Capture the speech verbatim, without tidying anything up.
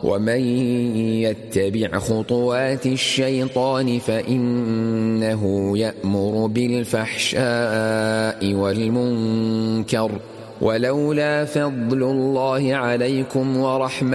ومن يتبع خطوات الشيطان فإنه يأمر بالفحشاء والمنكر ولولا فضل الله عليكم ورحمته